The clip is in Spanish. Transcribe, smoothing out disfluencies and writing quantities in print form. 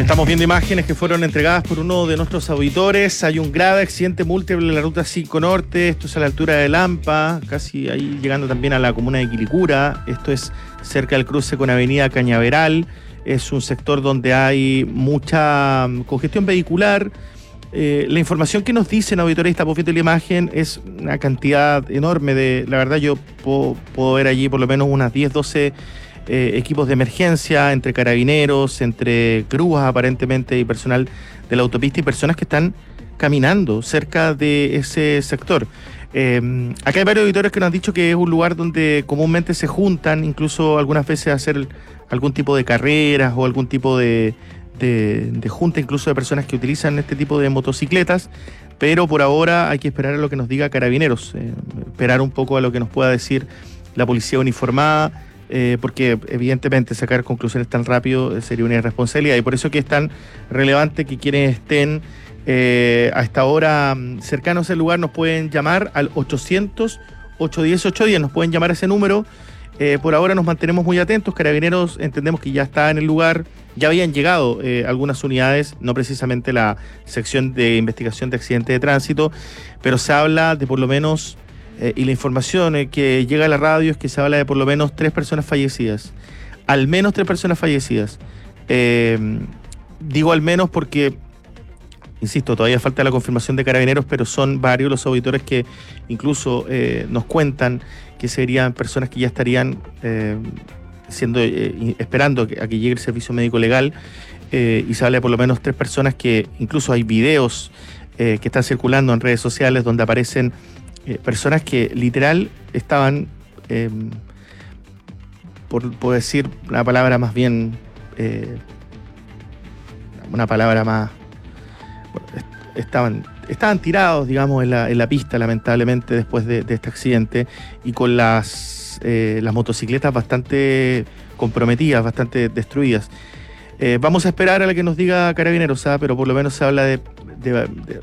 Estamos viendo imágenes que fueron entregadas por uno de nuestros auditores. Hay un grave accidente múltiple en la ruta 5 Norte. Esto es a la altura de Lampa, casi ahí llegando también a la comuna de Quilicura. Esto es cerca del cruce con Avenida Cañaveral. Es un sector donde hay mucha congestión vehicular. La información que nos dicen auditores, estamos viendo la imagen, es una cantidad enorme de... La verdad yo puedo ver allí por lo menos unas 10, 12... equipos de emergencia, entre carabineros, entre grúas aparentemente y personal de la autopista y personas que están caminando cerca de ese sector. Acá hay varios auditores que nos han dicho que es un lugar donde comúnmente se juntan, incluso algunas veces a hacer algún tipo de carreras o algún tipo de junta, incluso de personas que utilizan este tipo de motocicletas, pero por ahora hay que esperar a lo que nos diga Carabineros, esperar un poco a lo que nos pueda decir la policía uniformada, porque evidentemente sacar conclusiones tan rápido sería una irresponsabilidad, y por eso que es tan relevante que quienes estén a esta hora cercanos al lugar nos pueden llamar al 800-810-810, nos pueden llamar a ese número. Por ahora nos mantenemos muy atentos. Carabineros entendemos que ya está en el lugar, ya habían llegado algunas unidades, no precisamente la sección de investigación de accidentes de tránsito, pero se habla de por lo menos... y la información que llega a la radio es que se habla de por lo menos 3 personas fallecidas. Al menos 3 personas fallecidas. Digo al menos porque, insisto, todavía falta la confirmación de Carabineros, pero son varios los auditores que incluso nos cuentan que serían personas que ya estarían esperando a que llegue el servicio médico legal. Y se habla de por lo menos 3 personas que incluso hay videos que están circulando en redes sociales donde aparecen personas que literal estaban, por decir una palabra más bien, una palabra más, estaban tirados, digamos, en la pista, lamentablemente, después de este accidente, y con las motocicletas bastante comprometidas, bastante destruidas. Vamos a esperar a la que nos diga Carabineros, pero por lo menos se habla de